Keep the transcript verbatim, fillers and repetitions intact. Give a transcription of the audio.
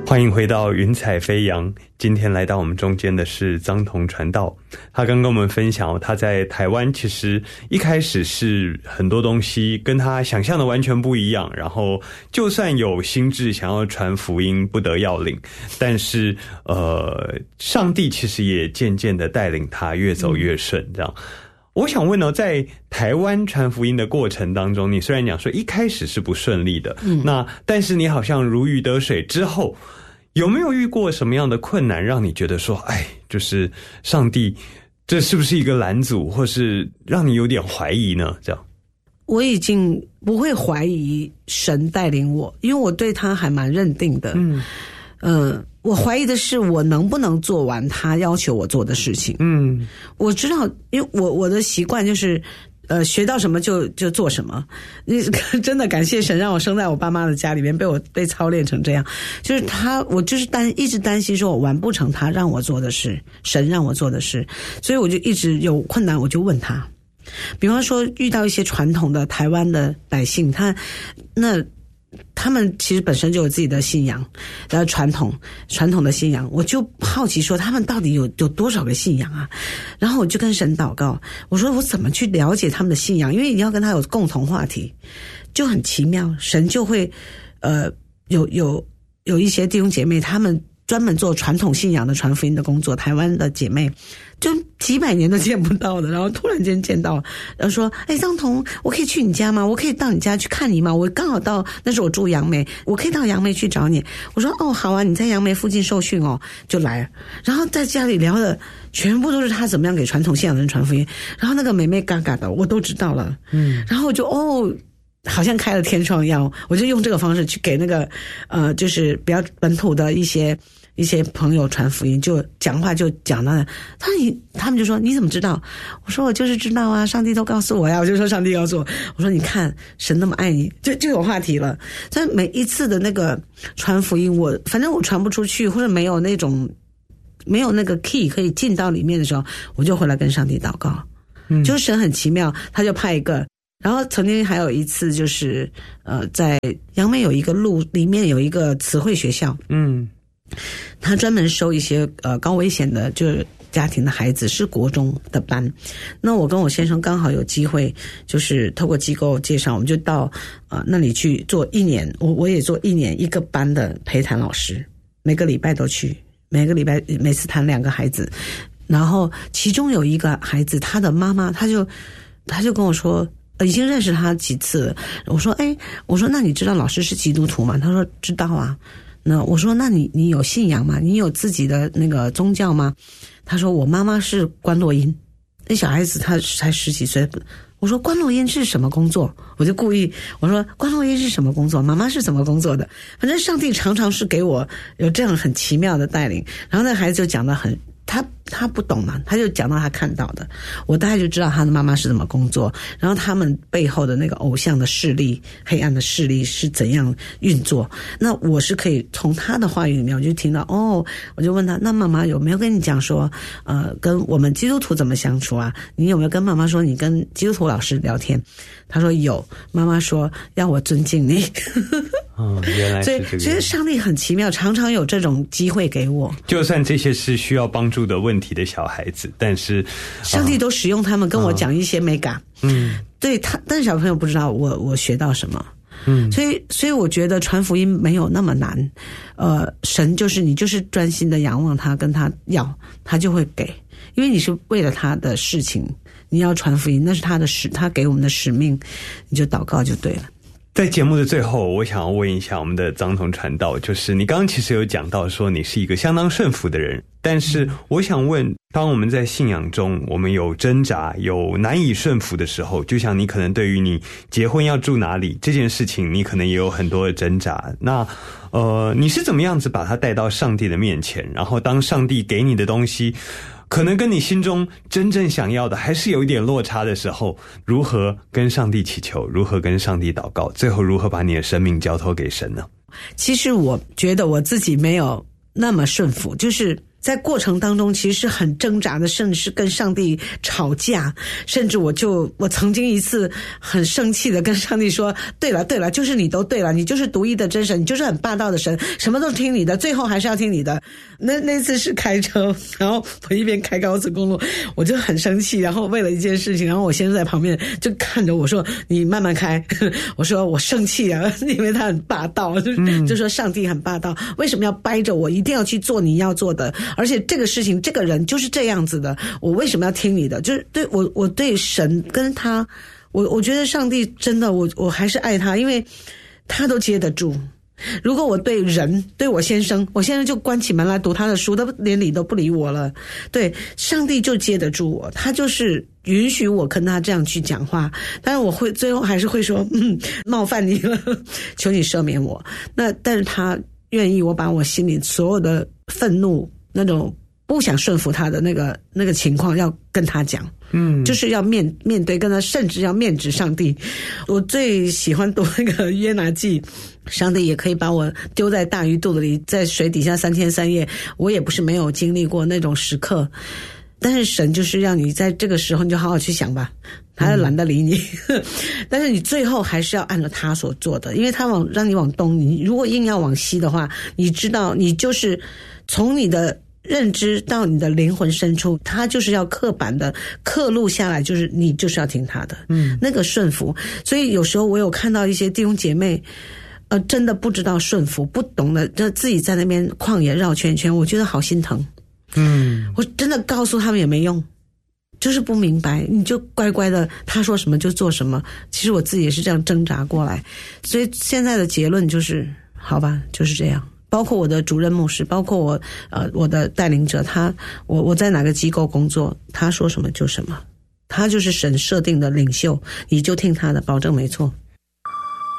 欢迎回到云彩飞扬，今天来到我们中间的是张彤传道。他刚跟我们分享他在台湾其实一开始是很多东西跟他想象的完全不一样，然后就算有心志想要传福音不得要领，但是呃，上帝其实也渐渐的带领他越走越顺这样。我想问呢，在台湾传福音的过程当中，你虽然讲说一开始是不顺利的，嗯，那但是你好像如鱼得水之后，有没有遇过什么样的困难，让你觉得说，哎，就是上帝，这是不是一个拦阻，或是让你有点怀疑呢？这样， 我已经不会怀疑神带领我，因为我对他还蛮认定的，嗯。呃，我怀疑的是我能不能做完他要求我做的事情。嗯，我知道，因为我我的习惯就是，呃，学到什么就就做什么。你真的感谢神让我生在我爸妈的家里面，被我被操练成这样。就是他，我就是担一直担心说我完不成他让我做的事，神让我做的事，所以我就一直有困难我就问他。比方说遇到一些传统的台湾的百姓，他那。他们其实本身就有自己的信仰，呃，传统传统的信仰，我就好奇说他们到底有有多少个信仰啊？然后我就跟神祷告，我说我怎么去了解他们的信仰？因为你要跟他有共同话题，就很奇妙，神就会呃有有有一些弟兄姐妹，他们专门做传统信仰的传福音的工作，台湾的姐妹就几百年都见不到的，然后突然间见到，然后说，哎，张彤，我可以去你家吗？我可以到你家去看你吗？我刚好到，那时候我住杨梅，我可以到杨梅去找你。我说，哦，好啊，你在杨梅附近受训哦，就来。然后在家里聊的全部都是他怎么样给传统信仰的人传福音，然后那个妹妹嘎嘎的我都知道了，嗯，然后我就哦。好像开了天窗一样，我就用这个方式去给那个呃，就是比较本土的一些一些朋友传福音，就讲话就讲到，他你他们就说你怎么知道？我说我就是知道啊，上帝都告诉我呀。我就说上帝告诉我，我说你看神那么爱你，就就有话题了。所以每一次的那个传福音，我反正我传不出去，或者没有那种没有那个 key 可以进到里面的时候，我就回来跟上帝祷告。嗯，就是神很奇妙，他就派一个。然后曾经还有一次就是呃在杨梅有一个路里面有一个词汇学校，嗯，他专门收一些呃高危险的就是家庭的孩子，是国中的班。那我跟我先生刚好有机会，就是透过机构介绍，我们就到呃那里去做一年，我我也做一年一个班的陪谈老师，每个礼拜都去，每个礼拜每次谈两个孩子。然后其中有一个孩子，他的妈妈他就他就跟我说已经认识他几次了。我说哎，我说那你知道老师是基督徒吗？他说知道啊。那我说那你你有信仰吗？你有自己的那个宗教吗？他说我妈妈是关落音。那小孩子他才十几岁。我说关落音是什么工作？我就故意我说关落音是什么工作？妈妈是怎么工作的？反正上帝常常是给我有这样很奇妙的带领。然后那孩子就讲得很他他不懂嘛，他就讲到他看到的，我大概就知道他的妈妈是怎么工作，然后他们背后的那个偶像的势力、黑暗的势力是怎样运作。那我是可以从他的话语里面，我就听到哦，我就问他，那妈妈有没有跟你讲说，呃，跟我们基督徒怎么相处啊？你有没有跟妈妈说你跟基督徒老师聊天？他说有，妈妈说要我尊敬你。 哦，原来是这个样子。 所以，所以上帝很奇妙，常常有这种机会给我。 就算这些是需要帮助的问题的小孩子，但是上帝都使用他们跟我讲一些美感。嗯，对他，但是小朋友不知道我我学到什么。嗯，所以所以我觉得传福音没有那么难。呃，神就是你就是专心的仰望他，跟他要，他就会给，因为你是为了他的事情。你要传福音，那是他的使，他给我们的使命，你就祷告就对了。 在节目的最后，我想要问一下我们的张彤传道，就是你刚刚其实有讲到说你是一个相当顺服的人，但是我想问，当我们在信仰中我们有挣扎有难以顺服的时候，就像你可能对于你结婚要住哪里这件事情，你可能也有很多的挣扎，那呃，你是怎么样子把它带到上帝的面前，然后当上帝给你的东西可能跟你心中真正想要的还是有一点落差的时候，如何跟上帝祈求，如何跟上帝祷告，最后如何把你的生命交托给神呢？ 其实我觉得我自己没有那么顺服，就是在过程当中其实是很挣扎的，甚至是跟上帝吵架，甚至我就我曾经一次很生气的跟上帝说，对了对了，就是你都对了，你就是独一的真神，你就是很霸道的神，什么都听你的，最后还是要听你的。那那次是开车，然后我一边开高速公路，我就很生气，然后为了一件事情，然后我先生在旁边就看着我说，你慢慢开。我说我生气啊，因为他很霸道，就、嗯、就说上帝很霸道，为什么要掰着我一定要去做你要做的，而且这个事情这个人就是这样子的，我为什么要听你的？就是对我我对神跟他，我我觉得上帝真的我我还是爱他，因为他都接得住。如果我对人，对我先生，我先生就关起门来读他的书，都连理都不理我了。对，上帝就接得住我，他就是允许我跟他这样去讲话，但是我会最后还是会说，嗯，冒犯你了，求你赦免我。那但是他愿意我把我心里所有的愤怒，那种不想顺服他的那个那个情况要跟他讲。嗯，就是要面面对跟他，甚至要面指上帝。我最喜欢读那个约拿记，上帝也可以把我丢在大鱼肚子里，在水底下三天三夜，我也不是没有经历过那种时刻。但是神就是让你在这个时候你就好好去想吧，他懒得理你、嗯、但是你最后还是要按照他所做的，因为他往让你往东，你如果硬要往西的话，你知道你就是从你的认知到你的灵魂深处，他就是要刻板的刻录下来，就是你就是要听他的，嗯，那个顺服。所以有时候我有看到一些弟兄姐妹呃，真的不知道顺服，不懂得就自己在那边旷野绕圈圈，我觉得好心疼。嗯，我真的告诉他们也没用，就是不明白，你就乖乖的他说什么就做什么。其实我自己也是这样挣扎过来，所以现在的结论就是好吧，就是这样。包括我的主任牧师，包括我呃我的带领者，他我我在哪个机构工作，他说什么就什么，他就是神设定的领袖，你就听他的，保证没错。